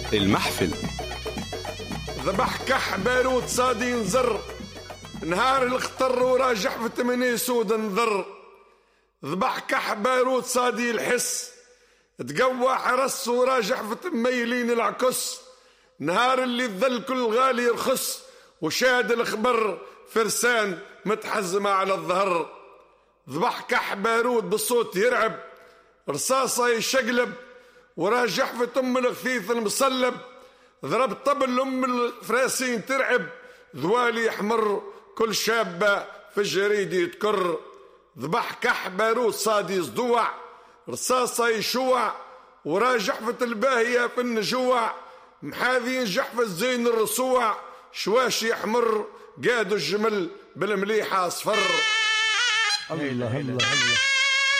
المحفل. ذبح كح بارود صادي نزر، نهار الخطر وراجح في تمني سود نذر. ذبح كح بارود صادي الحس، تقوى حرس وراجح في تميلين العكس. نهار اللي الذل كل غالي يرخص، وشاد الخبر فرسان متحزمة على الظهر. ذبح كح بارود بالصوت يرعب، رصاصة يشقلب وراجح في تم الغثيث المصلب. ضرب طبل أم الفراسين ترعب، ذوالي يحمر كل شابة في الجريد يتكر. ذبح كح بارود صادي صدوع، رصاصة يشوع وراجحفة الباهية في النجوع. محاذين جحفة زين الرصوع، شواش يحمر قادوا الجمل بالمليحة اصفر. الله الله الله.